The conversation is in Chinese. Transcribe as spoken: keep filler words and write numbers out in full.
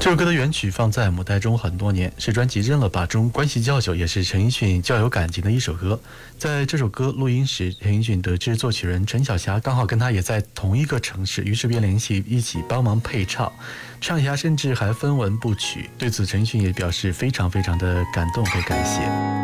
这首歌的原曲放在母带中很多年，是专辑《认了吧》中关系较久，也是陈奕迅较有感情的一首歌。在这首歌录音时，陈奕迅得知作曲人陈小霞刚好跟他也在同一个城市，于是便联系一起帮忙配唱。陈小霞甚至还分文不取，对此陈奕迅也表示非常非常的感动和感谢。